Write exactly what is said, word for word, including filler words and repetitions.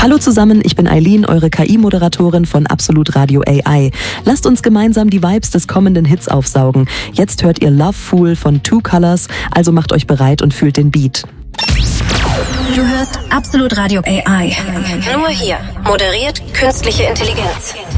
Hallo zusammen, ich bin Eileen, eure K I-Moderatorin von Absolut Radio A I. Lasst uns gemeinsam die Vibes des kommenden Hits aufsaugen. Jetzt hört ihr Love Fool von Two Colors, also macht euch bereit und fühlt den Beat. Du hörst Absolut Radio A I. Nur hier. Moderiert künstliche Intelligenz.